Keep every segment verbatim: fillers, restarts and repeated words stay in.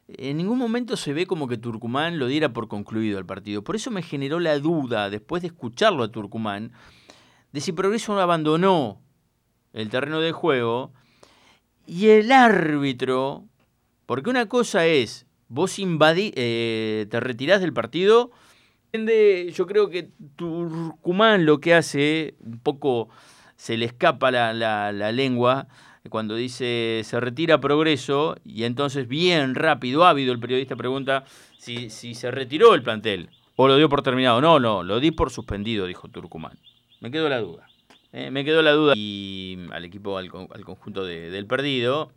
en ningún momento se ve como que Tucumán lo diera por concluido el partido. Por eso me generó la duda, después de escucharlo a Tucumán, de si Progreso no abandonó el terreno de juego y el árbitro, porque una cosa es, vos invadí, eh, te retirás del partido. Yo creo que Tucumán lo que hace, un poco se le escapa la, la, la lengua, cuando dice se retira Progreso, y entonces bien rápido, ávido, el periodista pregunta si, si se retiró el plantel o lo dio por terminado. No, no, lo di por suspendido, dijo Tucumán. Me quedó la duda. Eh, me quedó la duda y al equipo, al, al conjunto de, del perdido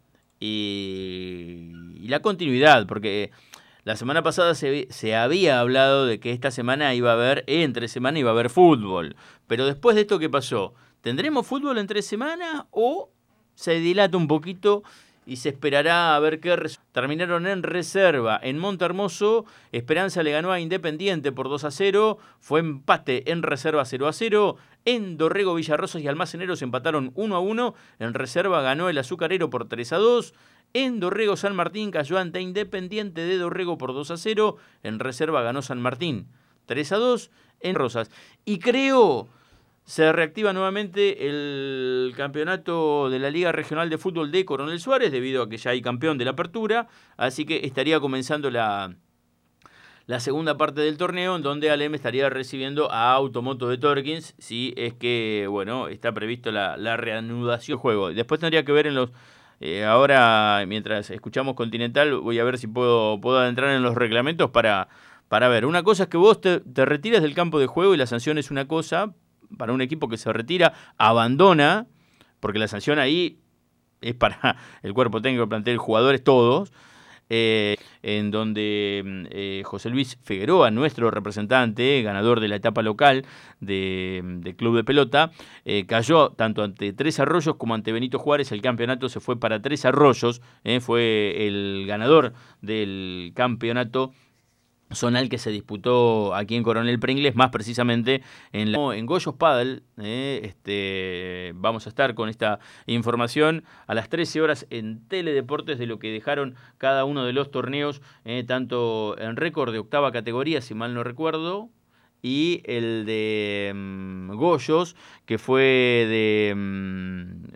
y, y la continuidad, porque la semana pasada se, se había hablado de que esta semana iba a haber, entre semana iba a haber fútbol. Pero después de esto que pasó, ¿tendremos fútbol entre semana o se dilata un poquito y se esperará a ver qué resultado? Terminaron en reserva en Montehermoso. Esperanza le ganó a Independiente por dos a cero. Fue empate en reserva cero a cero. En Dorrego, Villarrosas y Almaceneros empataron uno a uno. En reserva ganó el Azucarero por tres a dos. En Dorrego, San Martín cayó ante Independiente de Dorrego por dos a cero. En reserva ganó San Martín tres a dos en Rosas. Y creo se reactiva nuevamente el campeonato de la Liga Regional de Fútbol de Coronel Suárez, debido a que ya hay campeón de la apertura. Así que estaría comenzando la, la segunda parte del torneo, en donde Alem estaría recibiendo a Automoto de Torkins, si es que, bueno, está previsto la, la reanudación del juego. Después tendría que ver en los... Eh, ahora, mientras escuchamos Continental, voy a ver si puedo, puedo adentrar en los reglamentos para, para ver. Una cosa es que vos te, te retires del campo de juego y la sanción es una cosa, para un equipo que se retira, abandona, porque la sanción ahí es para el cuerpo técnico, el plantel, jugadores, todos, eh, en donde eh, José Luis Figueroa, nuestro representante, ganador de la etapa local de, de Club de Pelota, eh, cayó tanto ante Tres Arroyos como ante Benito Juárez. El campeonato se fue para Tres Arroyos, eh, fue el ganador del campeonato zonal que se disputó aquí en Coronel Pringles, más precisamente en, la, en Goyos Padel. Eh, este, vamos a estar con esta información a las trece horas en Teledeportes de lo que dejaron cada uno de los torneos, eh, tanto en récord de octava categoría, si mal no recuerdo, y el de um, Goyos, que fue de... Um,